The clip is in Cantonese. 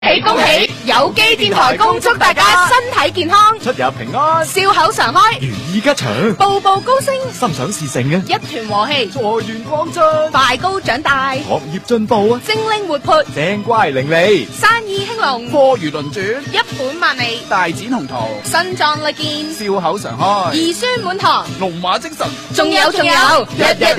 恭喜！有機電台恭祝大家身體健康， 出入平安， 笑口常開， 如意吉祥， 步步高升， 心想事成啊！ 一團和氣， 財源廣進， 快高長大， 學業進步啊！ 精靈活潑， 正乖伶俐， 生意興隆， 貨如輪轉， 一本萬利， 大展宏圖， 身壯力健， 笑口常開， 兒孫滿堂， 龍馬精神， 仲有，日日